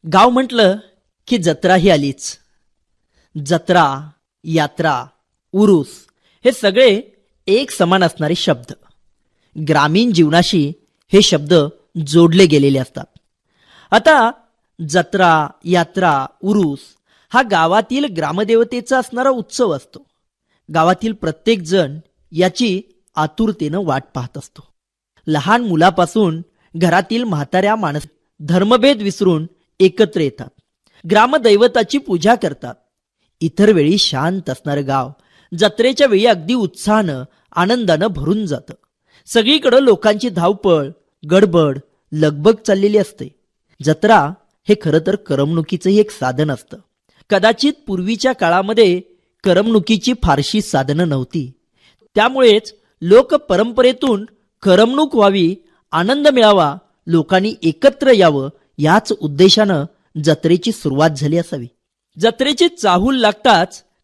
गाव म्हटलं की जत्रा ही आलीच. जत्रा, यात्रा, उरूस हे सगळे एक समान असणारे शब्द. ग्रामीण जीवनाशी हे शब्द जोडले गेलेले असतात. आता जत्रा, यात्रा, उरूस हा गावातील ग्रामदेवतेचा असणारा उत्सव असतो. गावातील प्रत्येक जण याची आतुरतेनं वाट पाहत असतो. लहान मुलापासून घरातील म्हाताऱ्या माणस धर्मभेद विसरून एकत्र येतात. ग्रामदैवताची पूजा करतात. इतर वेळी शांत असणारं गाव जत्रेच्या वेळी अगदी उत्साहानं, आनंदानं भरून जातं. सगळीकडं लोकांची धावपळ, गडबड, लगबग चाललेली असते. जत्रा हे खरं तर करमणुकीचंही एक साधन असतं. कदाचित पूर्वीच्या काळामध्ये करमणुकीची फारशी साधनं नव्हती. त्यामुळेच लोक परंपरेतून करमणूक व्हावी, आनंद मिळावा, लोकांनी एकत्र यावं याच उद्देशानं जत्रेची सुरुवात झाली असावी. जत्रेची चाहूल लागताच